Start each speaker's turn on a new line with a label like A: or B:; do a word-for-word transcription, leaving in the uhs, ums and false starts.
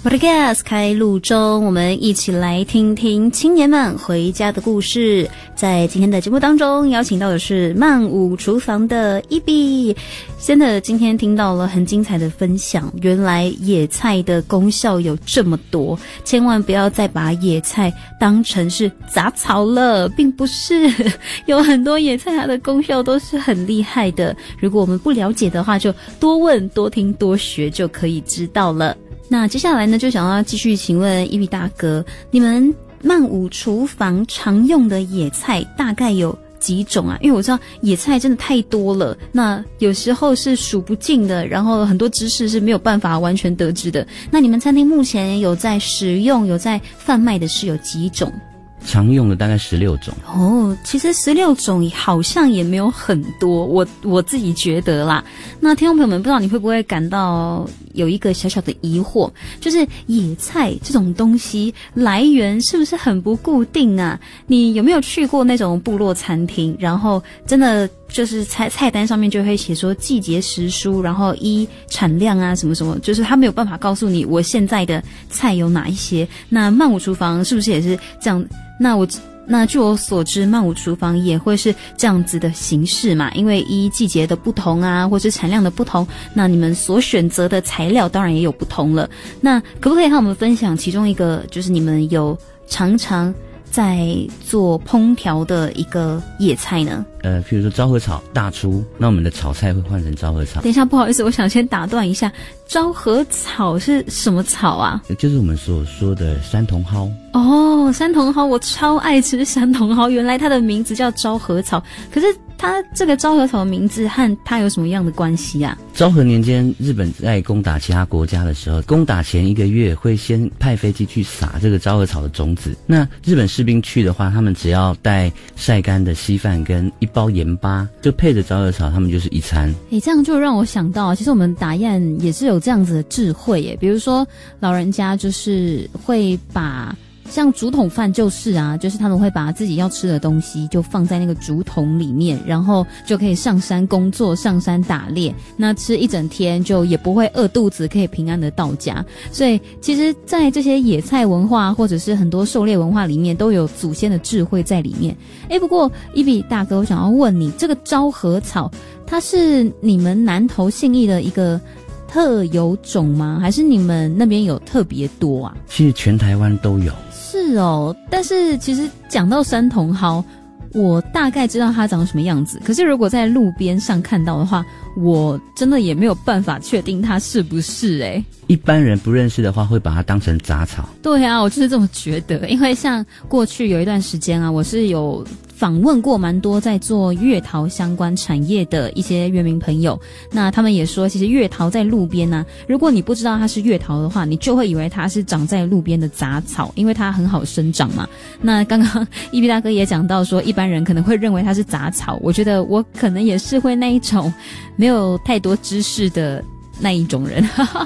A: Podcast 开录中，我们一起来听听青年们回家的故事。在今天的节目当中，邀请到的是曼舞厨房的一比。真的，今天听到了很精彩的分享，原来野菜的功效有这么多，千万不要再把野菜当成是杂草了，并不是，有很多野菜它的功效都是很厉害的。如果我们不了解的话，就多问、多听、多学就可以知道了。那接下来呢，就想要继续请问一比大哥，你们曼舞厨房常用的野菜大概有几种啊？因为我知道野菜真的太多了，那有时候是数不尽的，然后很多知识是没有办法完全得知的。那你们餐厅目前有在使用、有在贩卖的是有几种？
B: 常用的大概十六种
A: 哦，其实十六种好像也没有很多，我我自己觉得啦。那听众朋友们，不知道你会不会感到有一个小小的疑惑，就是野菜这种东西来源是不是很不固定啊？你有没有去过那种部落餐厅，然后真的就是菜菜单上面就会写说季节时蔬，然后依产量啊什么什么，就是他没有办法告诉你我现在的菜有哪一些。那曼舞厨房是不是也是这样？那我那据我所知，曼舞厨房也会是这样子的形式嘛？因为依季节的不同啊，或是产量的不同，那你们所选择的材料当然也有不同了。那可不可以和我们分享其中一个，就是你们有常常在做烹调的一个野菜呢？
B: 呃，譬如说昭和草大出，那我们的炒菜会换成昭和草。
A: 等一下，不好意思，我想先打断一下，昭和草是什么草啊？
B: 就是我们所说的山茼蒿。
A: 哦，山茼蒿，我超爱吃山茼蒿，原来它的名字叫昭和草，可是它这个昭和草的名字和它有什么样的关系啊？
B: 昭和年间，日本在攻打其他国家的时候，攻打前一个月会先派飞机去撒这个昭和草的种子。那日本士兵去的话，他们只要带晒干的稀饭跟一包盐巴，就配着昭和草，他们就是一餐。
A: 诶，这样就让我想到，其实我们打雁也是有这样子的智慧耶。比如说，老人家就是会把像竹筒饭就是啊，就是他们会把自己要吃的东西就放在那个竹筒里面，然后就可以上山工作、上山打猎，那吃一整天就也不会饿肚子，可以平安的到家。所以其实在这些野菜文化或者是很多狩猎文化里面都有祖先的智慧在里面。诶，不过一比大哥，我想要问你，这个昭和草它是你们南投信义的一个特有种吗？还是你们那边有特别多啊？
B: 其实全台湾都有。
A: 是哦，但是其实讲到山茼蒿，我大概知道它长什么样子，可是如果在路边上看到的话，我真的也没有办法确定它是不是诶。
B: 一般人不认识的话，会把它当成杂草。
A: 对啊，我就是这么觉得。因为像过去有一段时间啊，我是有访问过蛮多在做月桃相关产业的一些原民朋友，那他们也说，其实月桃在路边啊，如果你不知道它是月桃的话，你就会以为它是长在路边的杂草，因为它很好生长嘛。那刚刚一比大哥也讲到说，一般人可能会认为它是杂草，我觉得我可能也是会那一种没有太多知识的那一种人。